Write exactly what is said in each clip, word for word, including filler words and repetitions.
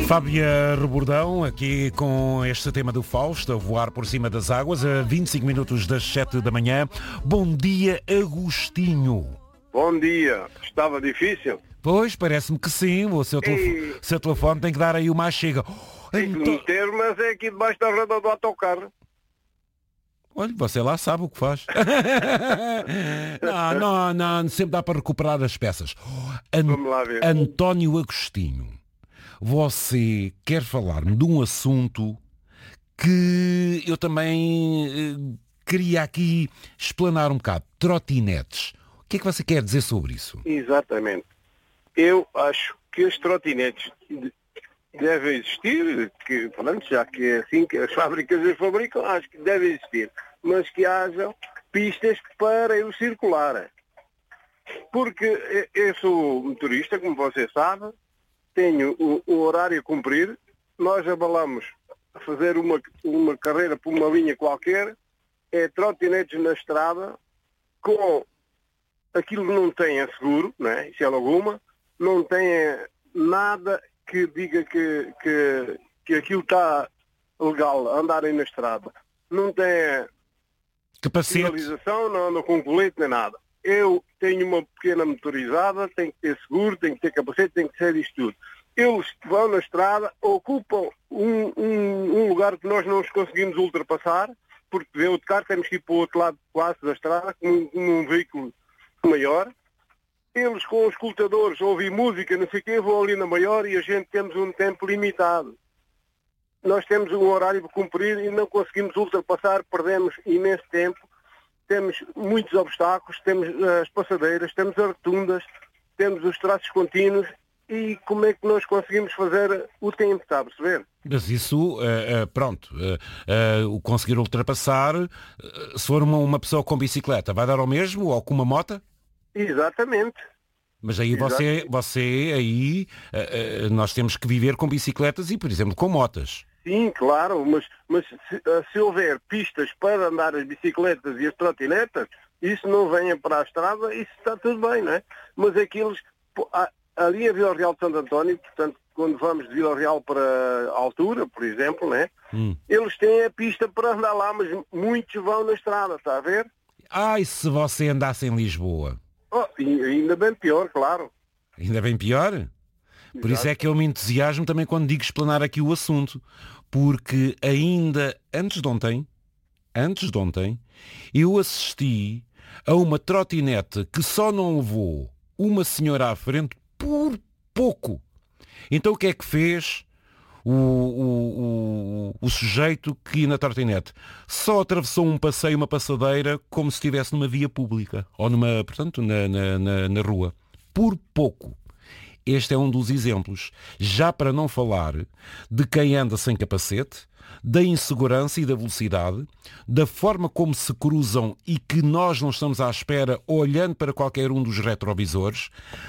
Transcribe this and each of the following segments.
Fábia Rebordão, aqui com este tema do Fausto, a voar por cima das águas, a vinte e cinco minutos das sete da manhã. Bom dia, Agostinho. Bom dia. Estava difícil? Pois, parece-me que sim. O seu, telefone, E... seu telefone tem que dar aí uma chega. Tem que meter, mas é aqui debaixo da roda do autocarro. Olha, você lá sabe o que faz. não, não, não, sempre dá para recuperar as peças. An- Vamos lá ver. António Agostinho, você quer falar-me de um assunto que eu também eh, queria aqui explanar um bocado. Trotinetes. O que é que você quer dizer sobre isso? Exatamente. Eu acho que as trotinetes devem existir, que, pronto, já que é assim que as fábricas as fabricam, acho que devem existir, mas que hajam pistas para eu circular. Porque eu sou motorista, como você sabe, tenho o, o horário a cumprir, nós abalamos a fazer uma, uma carreira por uma linha qualquer, é trotinetes na estrada, com aquilo que não tem seguro, não é? Isso é alguma, não tem nada que diga que, que, que aquilo está legal, andarem na estrada. Não tem capacete, sinalização, não anda com colete nem nada. Eu tenho uma pequena motorizada, tenho que ter seguro, tenho que ter capacete, tenho que ser isto tudo. Eles vão na estrada, ocupam um, um, um lugar que nós não os conseguimos ultrapassar, porque vem outro carro, temos que ir para o outro lado quase da estrada, com um, um veículo maior. Eles com os escutadores ouvem música, não sei o quê, vão ali na maior e a gente temos um tempo limitado. Nós temos um horário para cumprir e não conseguimos ultrapassar, perdemos imenso tempo, temos muitos obstáculos, temos as passadeiras, temos as rotundas, temos os traços contínuos e como é que nós conseguimos fazer o tempo, está a perceber? Mas isso, uh, uh, pronto, uh, uh, o conseguir ultrapassar, uh, se for uma, uma pessoa com bicicleta, vai dar ao mesmo ou com uma moto? Exatamente. Mas aí você, você aí, uh, uh, nós temos que viver com bicicletas e, por exemplo, com motas. Sim, claro, mas, mas se, se houver pistas para andar as bicicletas e as trotinetas, isso não venha para a estrada, isso está tudo bem, não é? Mas aqueles, ali a Vila Real de Santo António, portanto, quando vamos de Vila Real para a altura, por exemplo, né? Hum. Eles têm a pista para andar lá, mas muitos vão na estrada, está a ver? Ah, e se você andasse em Lisboa? Oh, ainda bem pior, claro. Ainda bem pior? Por Exato. Isso é que eu me entusiasmo também quando digo explanar aqui o assunto. Porque ainda antes de ontem, antes de ontem, eu assisti a uma trotinete que só não levou uma senhora à frente por pouco. Então o que é que fez o, o, o, o sujeito que ia na trotinete? Só atravessou um passeio, uma passadeira, como se estivesse numa via pública. Ou numa, portanto, na, na, na, na rua. Por pouco. Este é um dos exemplos. Já para não falar de quem anda sem capacete, da insegurança e da velocidade, da forma como se cruzam e que nós não estamos à espera olhando para qualquer um dos retrovisores.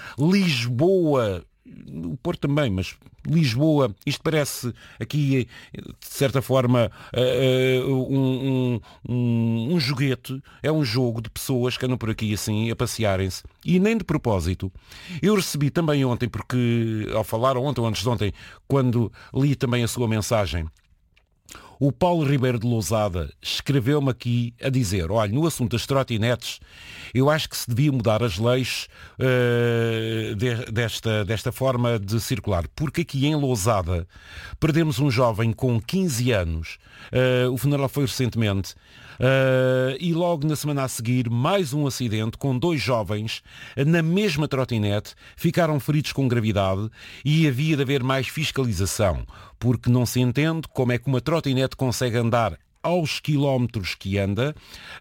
Lisboa, o Porto também, mas Lisboa, isto parece aqui, de certa forma, um, um, um, um joguete, é um jogo de pessoas que andam por aqui assim, a passearem-se. E nem de propósito. Eu recebi também ontem, porque ao falar ontem ou antes de ontem, quando li também a sua mensagem, o Paulo Ribeiro de Lousada escreveu-me aqui a dizer, olha, no assunto das trotinetes, eu acho que se devia mudar as leis uh, de, desta, desta forma de circular, porque aqui em Lousada perdemos um jovem com quinze anos, uh, o funeral foi recentemente, Uh, e logo na semana a seguir mais um acidente com dois jovens na mesma trotinete, ficaram feridos com gravidade e havia de haver mais fiscalização, porque não se entende como é que uma trotinete consegue andar aos quilómetros que anda,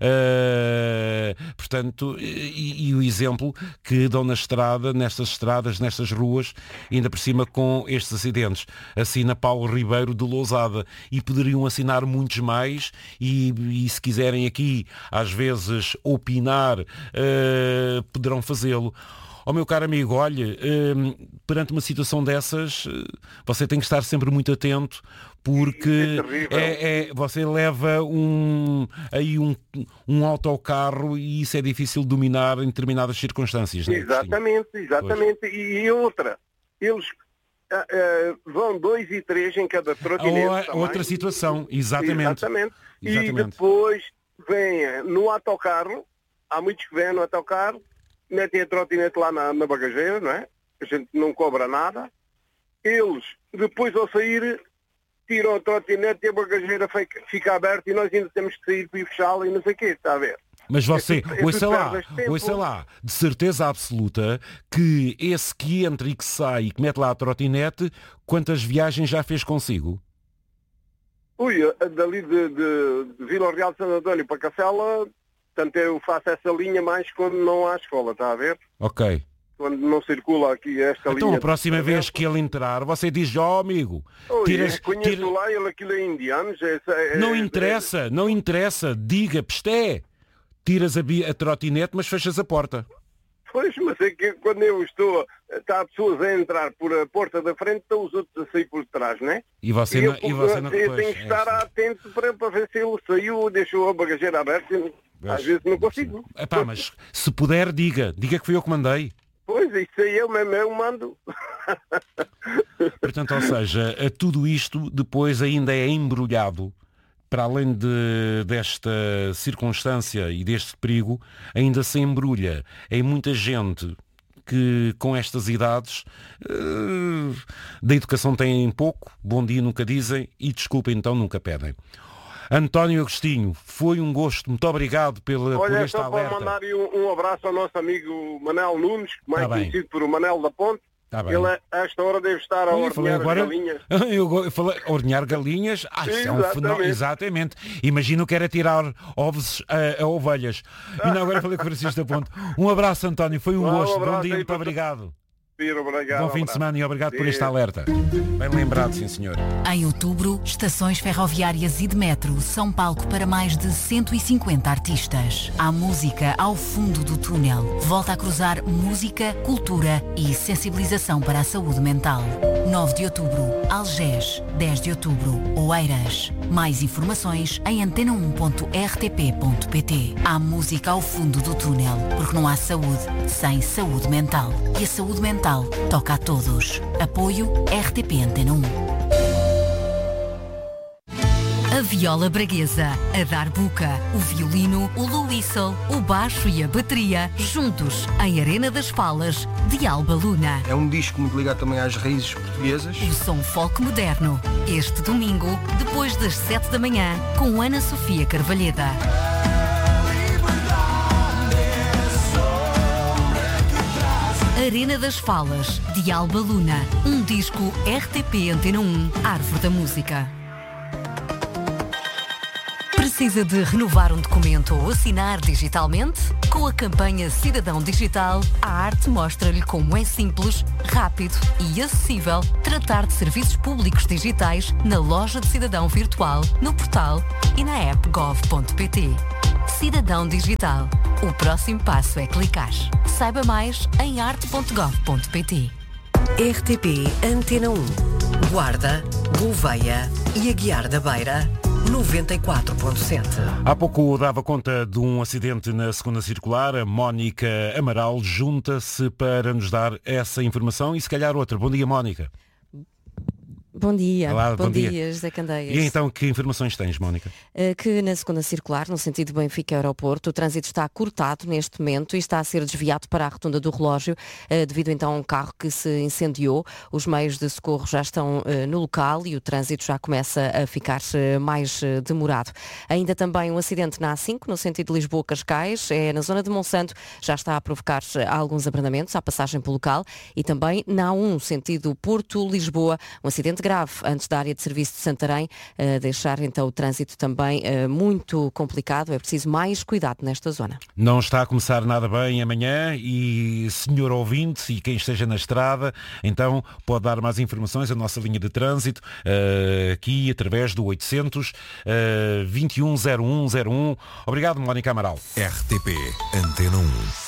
uh, portanto, e, e o exemplo que dão na estrada, nestas estradas, nestas ruas, ainda por cima com estes acidentes. Assina Paulo Ribeiro de Lousada e poderiam assinar muitos mais e, e se quiserem aqui, às vezes, opinar, uh, poderão fazê-lo. Ó oh, meu caro amigo, olha, uh, perante uma situação dessas, uh, você tem que estar sempre muito atento, porque é, é, é, você leva um, aí um, um autocarro e isso é difícil de dominar em determinadas circunstâncias. Não é? Exatamente, exatamente. Pois. E outra, eles ah, ah, vão dois e três em cada trotinete. Ou, outra situação, exatamente. Exatamente. Exatamente. E depois vem no autocarro, há muitos que vêm no autocarro, metem a trotinete lá na, na bagageira, não é? A gente não cobra nada. Eles, depois ao sair, tiram a trotinete e a bagageira fica, fica aberta e nós ainda temos que sair para ir fechá-la e não sei o quê, está a ver? Mas você, é tudo, é ouça lá, tempo. ouça lá, de certeza absoluta que esse que entra e que sai e que mete lá a trotinete, quantas viagens já fez consigo? Ui, dali de, de, de Vila Real de Santo António para Cacela, portanto eu faço essa linha mais quando não há escola, está a ver? Ok. Quando não circula aqui esta então, linha. Então a próxima vez que ele entrar, você diz, ó oh, amigo, Ui, tiras, conheço tira... lá, ele aquilo é indianos. É, é, não é, interessa, é... não interessa, diga, pesté, tiras a, a trotinete, mas fechas a porta. Pois, mas é que quando eu estou, está pessoas a entrar por a porta da frente, estão os outros a sair por trás, não é? E você e não, eu, e você não eu tenho que estar é atento para, para ver se ele saiu, deixou a bagageira aberta. Às Mas, vezes não consigo. Epá, mas se puder, diga. Diga que fui eu que mandei. Pois, isso aí eu mesmo eu mando. Portanto, ou seja, tudo isto depois ainda é embrulhado, para além de, desta circunstância e deste perigo, ainda se embrulha em muita gente que com estas idades uh, da educação têm pouco, bom dia nunca dizem e desculpa então nunca pedem. António Agostinho, foi um gosto, muito obrigado pela, Olha, por esta só alerta. Olha, só para mandar um, um abraço ao nosso amigo Manel Nunes, mais tá conhecido por o Manel da Ponte. Tá bem. Ele a esta hora deve estar a Olha, ordenhar agora, galinhas. Eu falei, ordenhar galinhas? Ah, isso é um fenómeno. Exatamente. Imagino que era tirar ovos a, a ovelhas. E não, agora falei com o Francisco da Ponte. Um abraço, António, foi um Olá, gosto. um Bom dia, muito para... obrigado. Obrigado, Bom fim de semana e obrigado por este alerta. Bem lembrado, sim senhor. Em outubro, estações ferroviárias e de metro são palco para mais de cento e cinquenta artistas. Há música ao fundo do túnel. Volta a cruzar música, cultura e sensibilização para a saúde mental. nove de outubro, Algés. dez de outubro, Oeiras. Mais informações em antena um ponto r t p ponto p t. Há música ao fundo do túnel, porque não há saúde sem saúde mental. E a saúde mental toca a todos. Apoio R T P Antena um. A viola braguesa, a darbuca, o violino, o low whistle, o baixo e a bateria, juntos em Arena das Falas, de Alba Luna. É um disco muito ligado também às raízes portuguesas. O som folk moderno, este domingo, depois das sete da manhã, com Ana Sofia Carvalheda. Arena das Falas, de Alba Luna. Um disco R T P Antena um, Árvore da Música. Precisa de renovar um documento ou assinar digitalmente? Com a campanha Cidadão Digital, a arte mostra-lhe como é simples, rápido e acessível tratar de serviços públicos digitais na loja de cidadão virtual, no portal e na app gov ponto p t. Cidadão Digital. O próximo passo é clicar. Saiba mais em arte ponto gov ponto p t. R T P Antena um. Guarda, Gouveia e Aguiar da Beira. noventa e quatro ponto sete. Há pouco dava conta de um acidente na segunda circular. A Mónica Amaral junta-se para nos dar essa informação e se calhar outra. Bom dia, Mónica. Bom dia, Olá, bom, bom dia, dia, José Candeias. E então, que informações tens, Mónica? Que na segunda circular, no sentido Benfica-Aeroporto, o trânsito está cortado neste momento e está a ser desviado para a rotunda do relógio, devido então a um carro que se incendiou. Os meios de socorro já estão no local e o trânsito já começa a ficar mais demorado. Ainda também um acidente na A cinco, no sentido Lisboa-Cascais, é na zona de Monsanto, já está a provocar alguns abrandamentos à passagem pelo local, e também na A um, sentido Porto-Lisboa, um acidente grave antes da área de serviço de Santarém, uh, deixar então o trânsito também uh, muito complicado. É preciso mais cuidado nesta zona. Não está a começar nada bem amanhã e, senhor ouvinte e quem esteja na estrada, então pode dar mais informações. A nossa linha de trânsito uh, aqui através do oitocentos, vinte e um, zero um zero um. Obrigado, Mónica Amaral. R T P Antena um.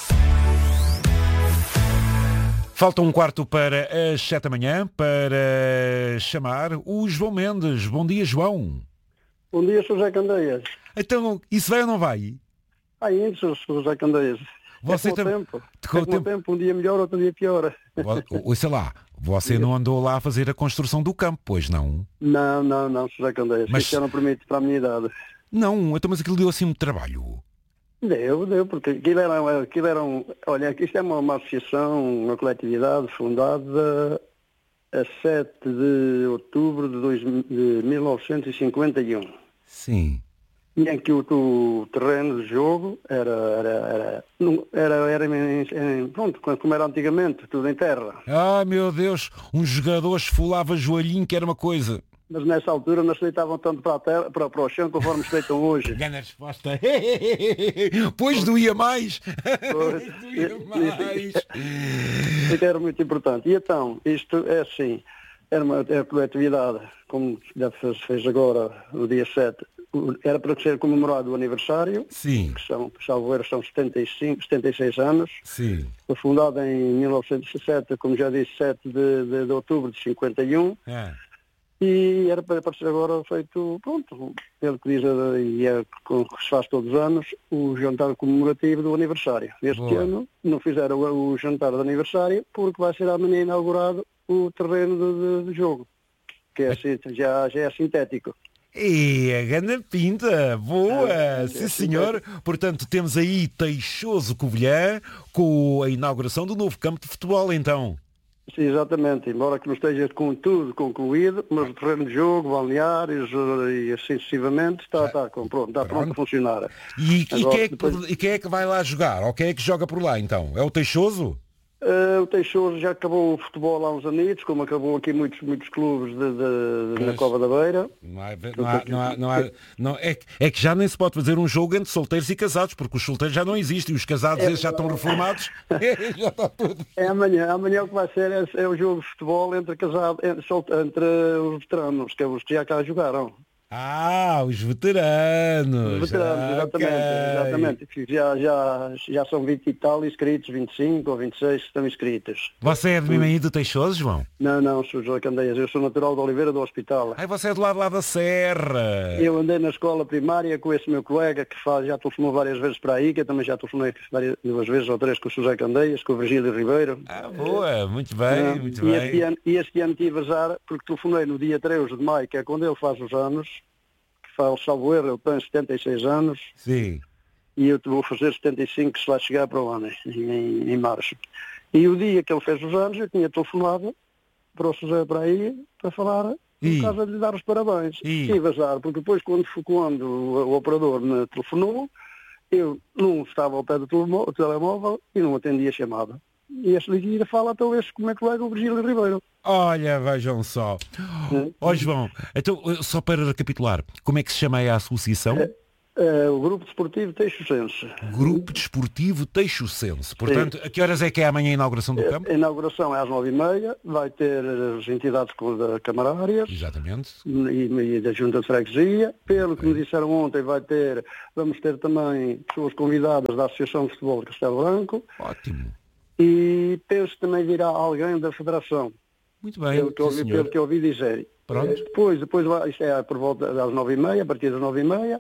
Falta um quarto para as sete da manhã para chamar o João Mendes. Bom dia, João. Bom dia, José Candeias. Então, isso vai ou não vai? Aí, José Candeias. Você é com tam... o tempo. Com é com o tempo. Um dia melhor, outro dia pior. Ouça lá, Você não andou lá a fazer a construção do campo, pois não? Não, não, não, José Candeias. Mas- Isso já não permite para a minha idade. Não, então, mas aquilo deu assim muito trabalho. Deu, deu, porque aquilo era, aquilo era um... Olha, isto é uma, uma associação, uma coletividade fundada a sete de outubro de, dois, de mil novecentos e cinquenta e um. Sim. E em que o, o terreno de jogo era, era, era, não- era, era em, em- pronto, como era antigamente, tudo em terra. Ah, meu Deus, um jogador esfolava joelhinho que era uma coisa. Mas nessa altura não se deitavam tanto para, a terra, para, para o chão conforme se deitam hoje. Grande resposta. Pois doía mais. Pois, Doía mais. Isso era muito importante. E então, isto é assim, era uma é a coletividade, como se fez agora, no dia sete, era para ser comemorado o aniversário, Sim, que são, salvo erro, são setenta e cinco, setenta e seis anos. sim. Foi fundada em mil novecentos e sete, como já disse, sete de, de, de outubro de cinquenta e um. Ah, E era para, para ser agora feito, pronto, pelo que diz, eh, e é com que se faz todos os anos, o jantar comemorativo do aniversário. Este Boa. ano não fizeram o, o jantar de aniversário porque vai ser amanhã inaugurado o terreno de, de- de jogo, que é, assim, já, já é sintético. e a grande pinta, boa, Ah, sim é, senhor. Portanto, temos aí Teixoso Covilhã com a inauguração do novo campo de futebol, então. Sim, exatamente, embora que não esteja com tudo concluído, mas o terreno de jogo, balneários eh, e assim sucessivamente, está, está, com- pronto, está pronto a funcionar. E, e Agora, quem é que, depois- e quem é que vai lá jogar? Ou quem é que joga por lá, então? É o Teixoso? Eh, o Teixoso já acabou o futebol há uns anitos, como acabou aqui muitos, muitos clubes de, de- de- na Pois. Cova da Beira. Não há, não há, não há, não há- não- é, que- é que já nem se pode fazer um jogo entre solteiros e casados, porque os solteiros já não existem, os casados É esses já estão reformados. Já está tudo. É amanhã, amanhã o que vai ser é, é o jogo de futebol entre, casado, entre, sol- entre os veteranos, que é os que já cá jogaram. Ah, os veteranos. Os veteranos, Ah, exatamente, ok. exatamente. Que Já, já, já são vinte e tal inscritos, vinte e cinco ou vinte e seis que estão inscritos. Você é de mesmo aí do Teixoso, João? Não, não, sou José Candeias, eu sou natural de Oliveira do Hospital. Ai, você é do lado lá da Serra. Eu andei na escola primária com esse meu colega que faz, já telefonou várias vezes para aí, que eu também já telefonei várias, duas vezes ou três com o José Candeias, com o Virgílio Ribeiro. Ah, boa, muito bem, Ah, muito e, bem. este ano, e este ano tive azar, porque telefonei no dia três de maio, que é quando ele faz os anos, que faz, salvo erro, ele tem setenta e seis anos, Sim. e eu vou fazer setenta e cinco, que se vai chegar para o ano, em, em março. E o dia que ele fez os anos, eu tinha telefonado para o José para aí, para falar, E? por causa de lhe dar os parabéns. E? Tive azar, porque depois quando, quando o, o operador me telefonou, eu não estava ao pé do telemo- telemóvel e não atendi a chamada. E este liga fala talvez como é que vai o Virgílio Ribeiro. Olha, vejam só. Ó João, então, só para recapitular, como é que se chama aí a associação? É, o Grupo Desportivo Teixosense. Grupo Desportivo Teixocense. Portanto, a que horas é que é amanhã a inauguração do campo? A inauguração é às nove e meia, vai ter as entidades da camarárias Exatamente. e, e da Junta de Freguesia. Pelo que me disseram ontem, vai ter, vamos ter também pessoas convidadas da Associação de Futebol de Castelo Branco Ótimo. e penso que também virá alguém da Federação, Muito bem, pelo que, eu sim, ouvi, senhor. pelo que eu ouvi dizer. Pronto. Depois, depois vai, isto é por volta das nove e meia, a partir das nove e meia.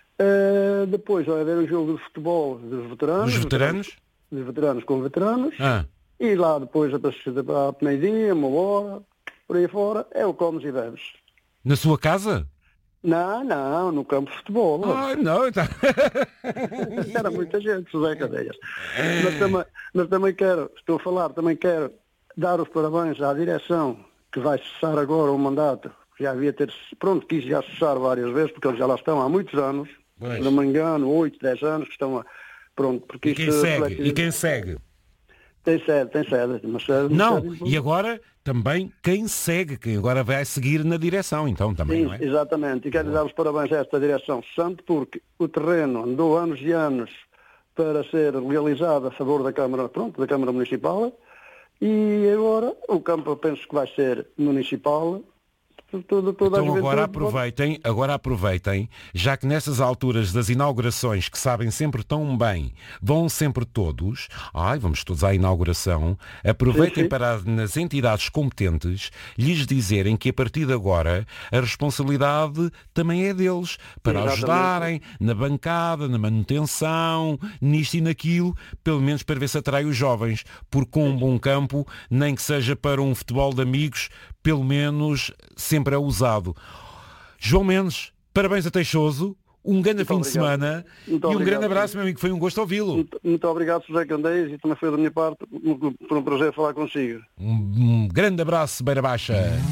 Uh, depois vai haver um jogo de futebol dos veteranos. Os veteranos? Dos veteranos com veteranos. Ah, E lá depois, a partir de meio-dia, uma hora, por aí fora, é o comes e bebes. na sua casa? Não, não, no campo de futebol. Ah, não, então... Era muita gente, José Cadeias. Mas também, mas também quero, estou a falar, também quero dar os parabéns à direção que vai cessar agora o mandato. Já havia ter, pronto, quis já cessar várias vezes, porque eles já lá estão há muitos anos. Pois. Se não me engano, oito, dez anos que estão a... Pronto, porque E quem isto segue? reflete- E quem segue? Tem sede, tem sede. Mas sede Não, sede- e agora também quem segue, quem agora vai seguir na direção, então também, Sim, não é? exatamente. E quero dar os parabéns a esta direção santo, porque o terreno andou anos e anos para ser legalizado a favor da Câmara, pronto, da Câmara Municipal, e agora o campo eu penso que vai ser municipal, Tudo, toda Então a agora juventude aproveitem, agora aproveitem, já que nessas alturas das inaugurações, que sabem sempre tão bem, vão sempre todos, ai, vamos todos à inauguração, aproveitem Sim, sim. para nas entidades competentes lhes dizerem que a partir de agora a responsabilidade também é deles, para Exatamente. ajudarem na bancada, na manutenção, nisto e naquilo, pelo menos para ver se atrai os jovens, porque com um bom campo, nem que seja para um futebol de amigos, pelo menos sempre é usado. João Mendes, parabéns a Teixoso, um grande Muito fim de obrigado. semana Muito e um obrigado, grande abraço, sim. meu amigo, foi um gosto ouvi-lo. Muito, muito obrigado, José Candeias, e também foi da minha parte, foi um prazer falar consigo. Um, um grande abraço, Beira Baixa.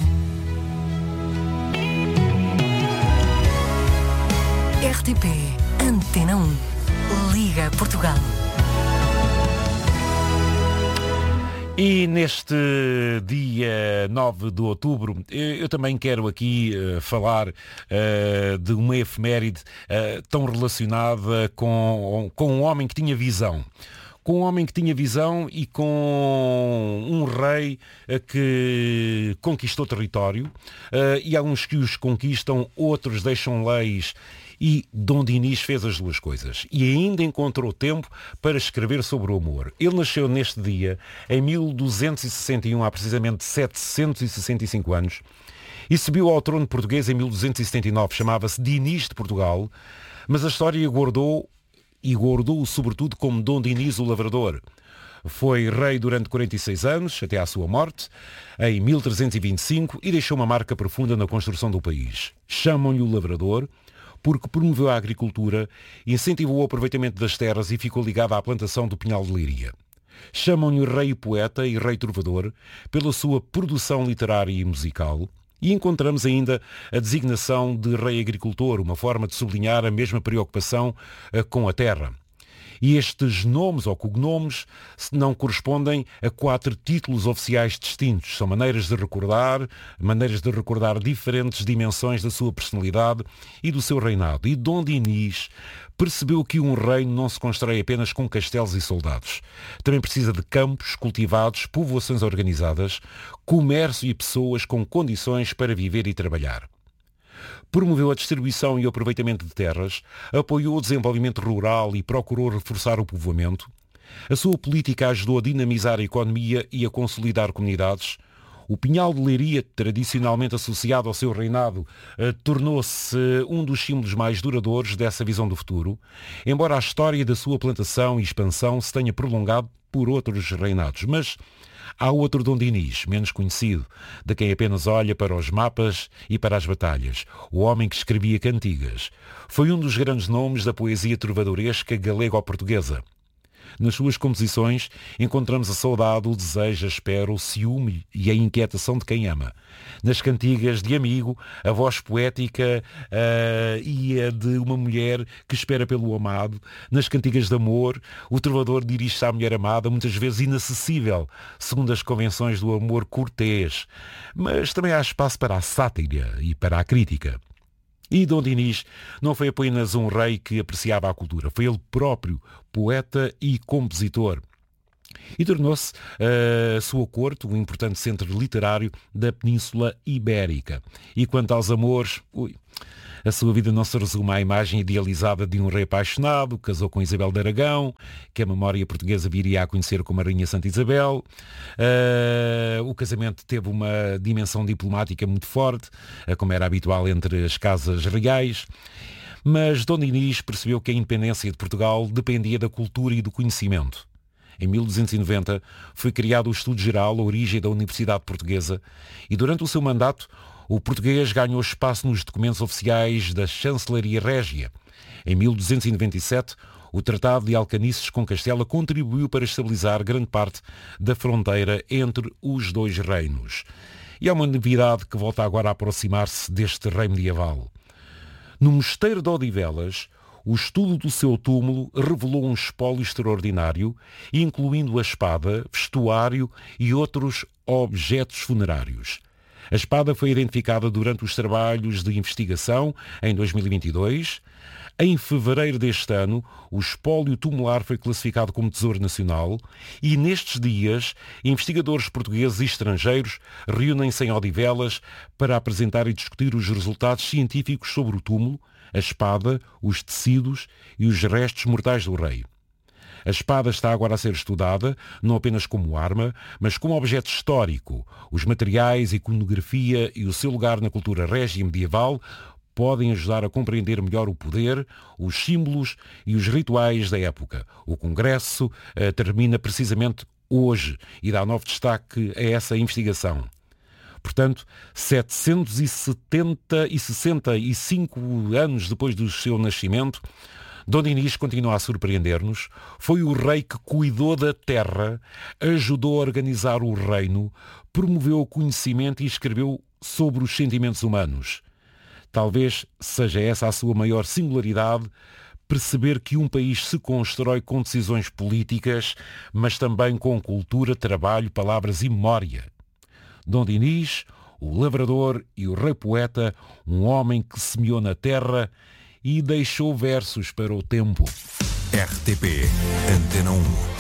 R T P Antena um. Liga Portugal. E neste dia nove de outubro, eu, eu também quero aqui uh, falar uh, de uma efeméride uh, tão relacionada com, com um homem que tinha visão. Com um homem que tinha visão e com um rei uh, que conquistou território, uh, e há uns que os conquistam, outros deixam leis. E Dom Dinis fez as duas coisas e ainda encontrou tempo para escrever sobre o amor. Ele nasceu neste dia, em mil duzentos e sessenta e um, há precisamente setecentos e sessenta e cinco anos, e subiu ao trono português em mil duzentos e setenta e nove. Chamava-se Dinis de Portugal, mas a história guardou e guardou-o sobretudo como Dom Dinis o Lavrador. Foi rei durante quarenta e seis anos, até à sua morte, em mil trezentos e vinte e cinco, e deixou uma marca profunda na construção do país. Chamam-lhe o Lavrador porque promoveu a agricultura, incentivou o aproveitamento das terras e ficou ligado à plantação do Pinhal de Leiria. Chamam-lhe rei poeta e rei trovador pela sua produção literária e musical, e encontramos ainda a designação de rei agricultor, uma forma de sublinhar a mesma preocupação com a terra. E estes nomes ou cognomes não correspondem a quatro títulos oficiais distintos. São maneiras de recordar, maneiras de recordar diferentes dimensões da sua personalidade e do seu reinado. E Dom Dinis percebeu que um reino não se constrói apenas com castelos e soldados. Também precisa de campos cultivados, povoações organizadas, comércio e pessoas com condições para viver e trabalhar. Promoveu a distribuição e o aproveitamento de terras, apoiou o desenvolvimento rural e procurou reforçar o povoamento. A sua política ajudou a dinamizar a economia e a consolidar comunidades. O Pinhal de Leiria, tradicionalmente associado ao seu reinado, eh, tornou-se um dos símbolos mais duradouros dessa visão do futuro, embora a história da sua plantação e expansão se tenha prolongado por outros reinados. Mas há outro Dom Dinis, menos conhecido, de quem apenas olha para os mapas e para as batalhas, o homem que escrevia cantigas. Foi um dos grandes nomes da poesia trovadoresca galego-portuguesa. Nas suas composições encontramos a saudade, o desejo, a espera, o ciúme e a inquietação de quem ama. Nas cantigas de amigo, a voz poética uh, e a de uma mulher que espera pelo amado. Nas cantigas de amor, o trovador dirige-se à mulher amada, muitas vezes inacessível, segundo as convenções do amor cortês. Mas também há espaço para a sátira e para a crítica. E Dom Dinis não foi apenas um rei que apreciava a cultura, foi ele próprio poeta e compositor. E tornou-se a uh, sua corte um importante centro literário da Península Ibérica. E quanto aos amores, ui, a sua vida não se resume à imagem idealizada de um rei apaixonado, casou com Isabel de Aragão, que a memória portuguesa viria a conhecer como a Rainha Santa Isabel. Uh, o casamento teve uma dimensão diplomática muito forte, uh, como era habitual entre as casas reais. Mas Dom Dinis percebeu que a independência de Portugal dependia da cultura e do conhecimento. Em mil duzentos e noventa foi criado o Estudo Geral, a origem da Universidade Portuguesa, e durante o seu mandato o português ganhou espaço nos documentos oficiais da Chancelaria Régia. Em mil duzentos e noventa e sete, o Tratado de Alcanices com Castela contribuiu para estabilizar grande parte da fronteira entre os dois reinos. E há uma novidade que volta agora a aproximar-se deste rei medieval. No Mosteiro de Odivelas, o estudo do seu túmulo revelou um espólio extraordinário, incluindo a espada, vestuário e outros objetos funerários. A espada foi identificada durante os trabalhos de investigação em dois mil e vinte e dois. Em fevereiro deste ano, o espólio tumular foi classificado como Tesouro Nacional e, nestes dias, investigadores portugueses e estrangeiros reúnem-se em Odivelas para apresentar e discutir os resultados científicos sobre o túmulo, a espada, os tecidos e os restos mortais do rei. A espada está agora a ser estudada, não apenas como arma, mas como objeto histórico. Os materiais, a iconografia e o seu lugar na cultura régia e medieval podem ajudar a compreender melhor o poder, os símbolos e os rituais da época. O Congresso uh, termina precisamente hoje e dá novo destaque a essa investigação. Portanto, setecentos e setenta e sessenta e cinco anos depois do seu nascimento, Dom Dinis continua a surpreender-nos. Foi o rei que cuidou da terra, ajudou a organizar o reino, promoveu o conhecimento e escreveu sobre os sentimentos humanos. Talvez seja essa a sua maior singularidade, perceber que um país se constrói com decisões políticas, mas também com cultura, trabalho, palavras e memória. Dom Dinis, o lavrador e o rei poeta, um homem que semeou na terra e deixou versos para o tempo. R T P Antena um.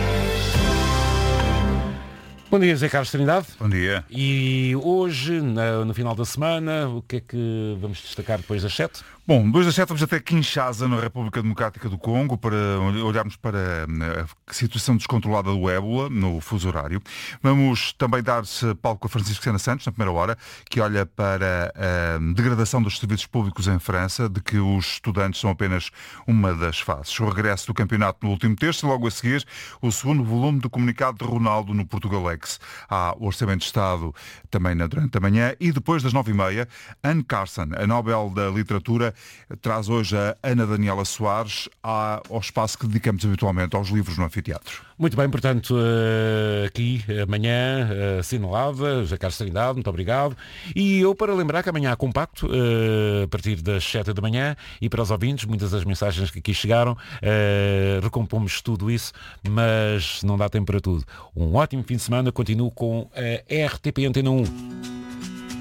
Bom dia, José Carlos Trindade. Bom dia. E hoje, no, no final da semana, o que é que vamos destacar depois das sete? Bom, depois das sete vamos até Kinshasa, na República Democrática do Congo, para olharmos para a situação descontrolada do ébola no fuso horário. Vamos também dar-se palco a Francisco Sena Santos, na primeira hora, que olha para a degradação dos serviços públicos em França, de que os estudantes são apenas uma das faces. O regresso do campeonato no último terço e logo a seguir o segundo volume do comunicado de Ronaldo no Portugalex. Há o Orçamento de Estado também na, durante a manhã e depois das nove e meia, Anne Carson, a Nobel da Literatura, traz hoje a Ana Daniela Soares ao espaço que dedicamos habitualmente aos livros no anfiteatro. Muito bem, portanto, aqui amanhã assinalada, José Carlos Trindade, muito obrigado. E eu para lembrar que amanhã há compacto, a partir das sete da manhã, e para os ouvintes, muitas das mensagens que aqui chegaram, recompomos tudo isso, mas não dá tempo para tudo. Um ótimo fim de semana, continuo com a R T P Antena um.